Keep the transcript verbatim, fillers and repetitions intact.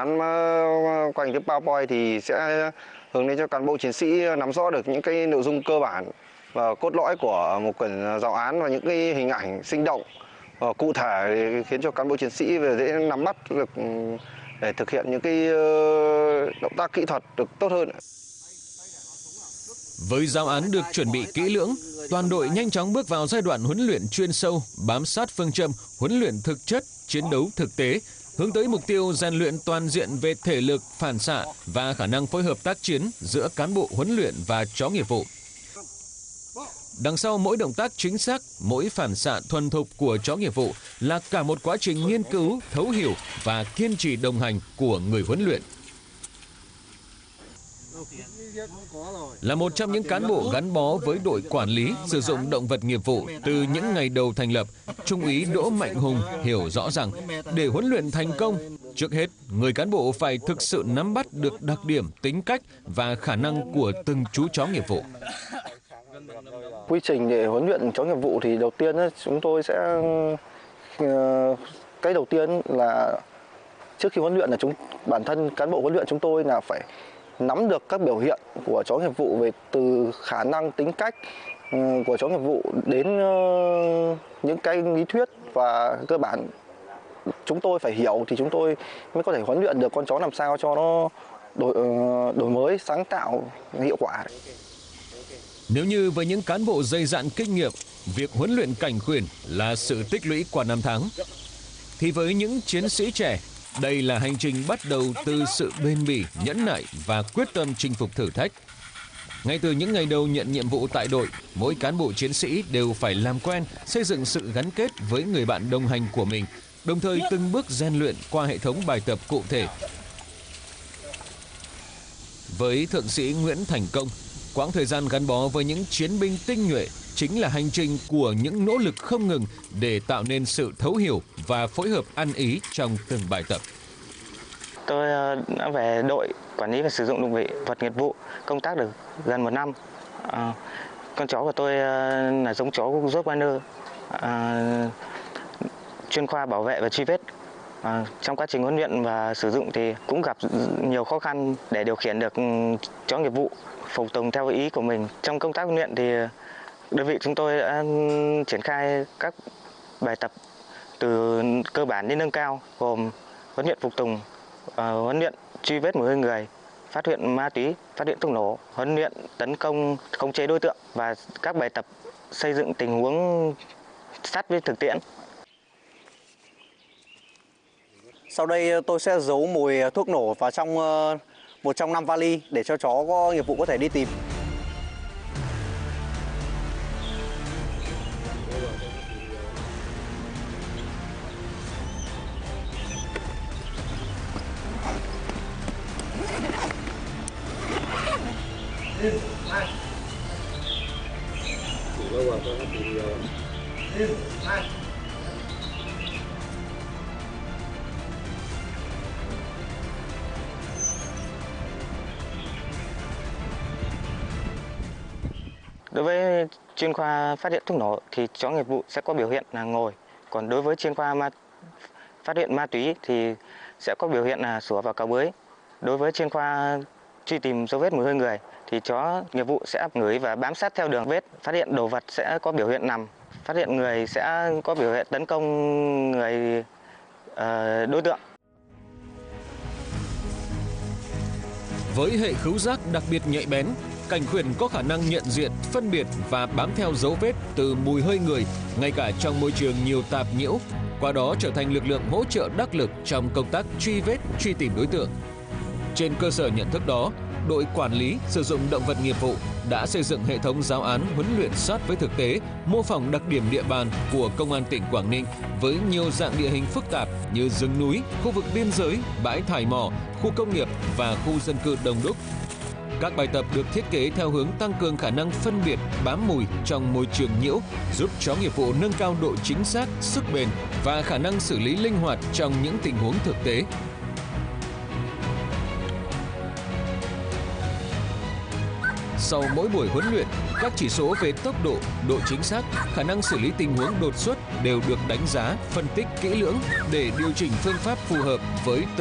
án quanh cái PowerPoint thì sẽ hướng đến cho cán bộ chiến sĩ nắm rõ được những cái nội dung cơ bản và cốt lõi của một quyển giáo án và những cái hình ảnh sinh động và cụ thể để khiến cho cán bộ chiến sĩ về dễ nắm bắt được để thực hiện những cái động tác kỹ thuật được tốt hơn. Với giáo án được chuẩn bị kỹ lưỡng, toàn đội nhanh chóng bước vào giai đoạn huấn luyện chuyên sâu, bám sát phương châm huấn luyện thực chất, chiến đấu thực tế, hướng tới mục tiêu rèn luyện toàn diện về thể lực, phản xạ và khả năng phối hợp tác chiến giữa cán bộ huấn luyện và chó nghiệp vụ. Đằng sau mỗi động tác chính xác, mỗi phản xạ thuần thục của chó nghiệp vụ là cả một quá trình nghiên cứu, thấu hiểu và kiên trì đồng hành của người huấn luyện. Là một trong những cán bộ gắn bó với đội quản lý sử dụng động vật nghiệp vụ từ những ngày đầu thành lập, Trung úy Đỗ Mạnh Hùng hiểu rõ rằng để huấn luyện thành công, trước hết người cán bộ phải thực sự nắm bắt được đặc điểm, tính cách và khả năng của từng chú chó nghiệp vụ. Quy trình để huấn luyện chó nghiệp vụ thì đầu tiên chúng tôi sẽ cái đầu tiên là trước khi huấn luyện là chúng bản thân cán bộ huấn luyện chúng tôi là phải nắm được các biểu hiện của chó nghiệp vụ về từ khả năng, tính cách của chó nghiệp vụ đến những cái lý thuyết và cơ bản chúng tôi phải hiểu thì chúng tôi mới có thể huấn luyện được con chó làm sao cho nó đổi, đổi mới, sáng tạo, hiệu quả. Nếu như với những cán bộ dày dạn kinh nghiệm, việc huấn luyện cảnh khuyển là sự tích lũy qua năm tháng, thì với những chiến sĩ trẻ, đây là hành trình bắt đầu từ sự bền bỉ, nhẫn nại và quyết tâm chinh phục thử thách. Ngay từ những ngày đầu nhận nhiệm vụ tại đội, mỗi cán bộ chiến sĩ đều phải làm quen, xây dựng sự gắn kết với người bạn đồng hành của mình, đồng thời từng bước rèn luyện qua hệ thống bài tập cụ thể. Với thượng sĩ Nguyễn Thành Công, quãng thời gian gắn bó với những chiến binh tinh nhuệ chính là hành trình của những nỗ lực không ngừng để tạo nên sự thấu hiểu và phối hợp ăn ý trong từng bài tập. Tôi đã về đội quản lý và sử dụng động vật nghiệp vụ công tác được gần một năm. À, con chó của tôi là giống chó Rottweiler, à, chuyên khoa bảo vệ và truy vết. À, trong quá trình huấn luyện và sử dụng thì cũng gặp nhiều khó khăn để điều khiển được chó nghiệp vụ phục tùng theo ý của mình. Trong công tác huấn luyện thì đơn vị chúng tôi đã triển khai các bài tập từ cơ bản đến nâng cao, gồm huấn luyện phục tùng, uh, huấn luyện truy vết mùi hơi người, phát hiện ma túy, phát hiện thuốc nổ, huấn luyện tấn công, khống chế đối tượng và các bài tập xây dựng tình huống sát với thực tiễn. Sau đây tôi sẽ giấu mùi thuốc nổ vào trong uh, một trong năm vali để cho chó có nghiệp vụ có thể đi tìm. Đối với chuyên khoa phát hiện thuốc nổ thì chó nghiệp vụ sẽ có biểu hiện là ngồi. Còn đối với chuyên khoa ma, phát hiện ma túy thì sẽ có biểu hiện là sủa vào cào bới. Đối với chuyên khoa truy tìm dấu vết mùi hơi người thì chó nghiệp vụ sẽ ngửi và bám sát theo đường vết. Phát hiện đồ vật sẽ có biểu hiện nằm. Phát hiện người sẽ có biểu hiện tấn công người uh, đối tượng. Với hệ khứu giác đặc biệt nhạy bén, cảnh khuyển có khả năng nhận diện, phân biệt và bám theo dấu vết từ mùi hơi người, ngay cả trong môi trường nhiều tạp nhiễu, qua đó trở thành lực lượng hỗ trợ đắc lực trong công tác truy vết, truy tìm đối tượng. Trên cơ sở nhận thức đó, đội quản lý sử dụng động vật nghiệp vụ đã xây dựng hệ thống giáo án huấn luyện sát với thực tế, mô phỏng đặc điểm địa bàn của Công an tỉnh Quảng Ninh với nhiều dạng địa hình phức tạp như rừng núi, khu vực biên giới, bãi thải mỏ, khu công nghiệp và khu dân cư đông đúc. Các bài tập được thiết kế theo hướng tăng cường khả năng phân biệt, bám mùi trong môi trường nhiễu, giúp chó nghiệp vụ nâng cao độ chính xác, sức bền và khả năng xử lý linh hoạt trong những tình huống thực tế. Sau mỗi buổi huấn luyện, các chỉ số về tốc độ, độ chính xác, khả năng xử lý tình huống đột xuất đều được đánh giá, phân tích kỹ lưỡng để điều chỉnh phương pháp phù hợp với từng